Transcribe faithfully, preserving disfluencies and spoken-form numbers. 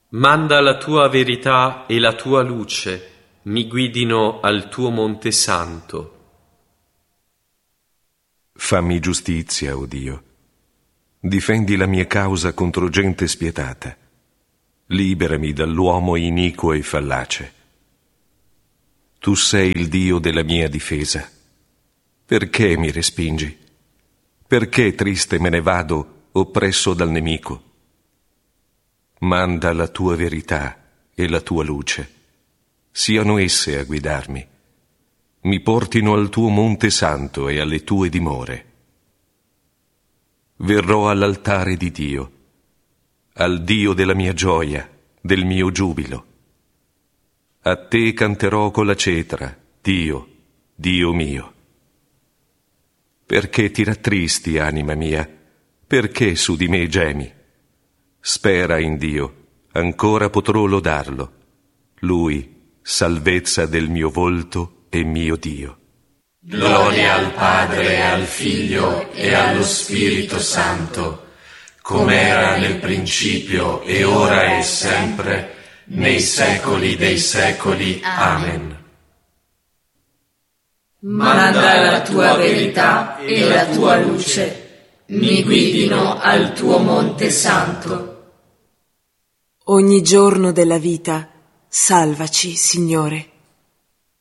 Manda la tua verità e la tua luce, mi guidino al tuo monte santo. Fammi giustizia, o Dio. Difendi la mia causa contro gente spietata. Liberami dall'uomo iniquo e fallace. Tu sei il Dio della mia difesa. Perché mi respingi? Perché triste me ne vado, oppresso dal nemico? Manda la tua verità e la tua luce. Siano esse a guidarmi. Mi portino al tuo monte santo e alle tue dimore. Verrò all'altare di Dio, al Dio della mia gioia, del mio giubilo. A te canterò con la cetra, Dio, Dio mio. Perché ti rattristi, anima mia? Perché su di me gemi? Spera in Dio, ancora potrò lodarlo. Lui, salvezza del mio volto e mio Dio. Gloria al Padre, al Figlio e allo Spirito Santo, come era nel principio e ora e sempre, nei secoli dei secoli. Amen. Manda la tua verità e la tua luce, mi guidino al tuo monte santo. Ogni giorno della vita, salvaci, Signore.